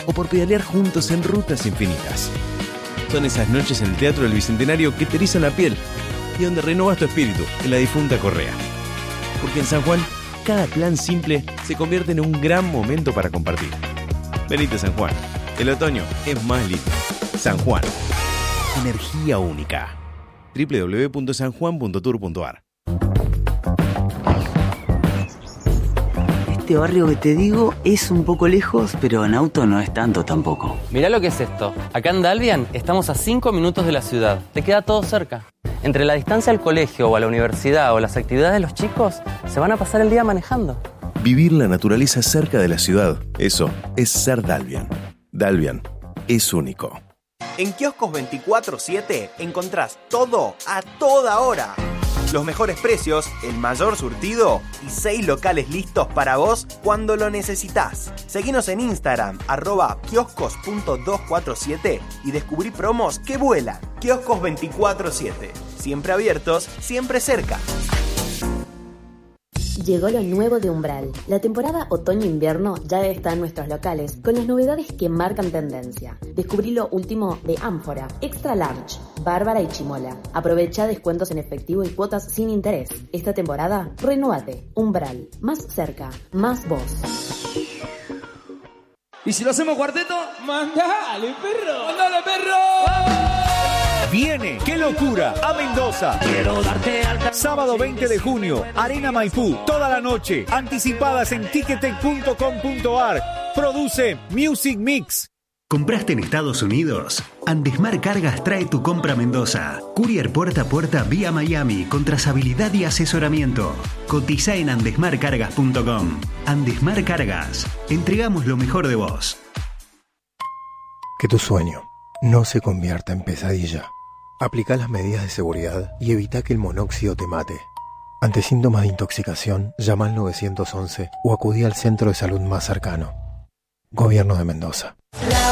o por pedalear juntos en rutas infinitas. Son esas noches en el Teatro del Bicentenario que te erizan la piel y donde renovas tu espíritu en la difunta Correa. Porque en San Juan, cada plan simple se convierte en un gran momento para compartir. Venite a San Juan. El otoño es más lindo. San Juan. Energía única. www.sanjuan.tour.ar. Este barrio que te digo es un poco lejos, pero en auto no es tanto tampoco. Mirá lo que es esto. Acá en Dalvian estamos a 5 minutos de la ciudad. Te queda todo cerca. Entre la distancia al colegio o a la universidad o las actividades de los chicos, se van a pasar el día manejando. Vivir la naturaleza cerca de la ciudad. Eso es ser Dalvian. Dalvian es único. En Kioscos 24/7 encontrás todo a toda hora. Los mejores precios, el mayor surtido y 6 locales listos para vos cuando lo necesitas. Seguinos en Instagram, @kioscos.247 y descubrí promos que vuelan. Kioscos 24/7. Siempre abiertos, siempre cerca. Llegó lo nuevo de Umbral. La temporada otoño-invierno ya está en nuestros locales con las novedades que marcan tendencia. Descubrí lo último de Ánfora, Extra Large, Bárbara y Chimola. Aprovecha descuentos en efectivo y cuotas sin interés. Esta temporada, renúvate. Umbral. Más cerca, más vos. ¿Y si lo hacemos cuarteto? ¡Mandale, perro! ¡Mandale, perro! Viene, qué locura, a Mendoza. Quiero darte alta. Sábado 20 de junio, Arena Maipú, toda la noche. Anticipadas en ticketek.com.ar. Produce Music Mix. ¿Compraste en Estados Unidos? Andesmar Cargas trae tu compra a Mendoza. Courier puerta a puerta vía Miami con trazabilidad y asesoramiento. Cotiza en andesmarcargas.com. Andesmar Cargas. Entregamos lo mejor de vos. Que tu sueño no se convierta en pesadilla. Aplica las medidas de seguridad y evita que el monóxido te mate. Ante síntomas de intoxicación, llama al 911 o acudí al centro de salud más cercano. Gobierno de Mendoza.